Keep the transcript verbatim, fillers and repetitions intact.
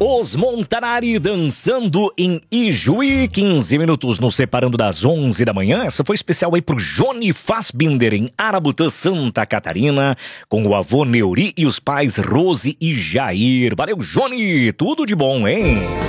Os Montanari dançando em Ijuí, quinze minutos nos separando das onze da manhã. Essa foi especial aí pro Johnny Fassbinder em Arabutã, Santa Catarina, com o avô Neuri e os pais Rose e Jair. Valeu, Johnny, tudo de bom, hein?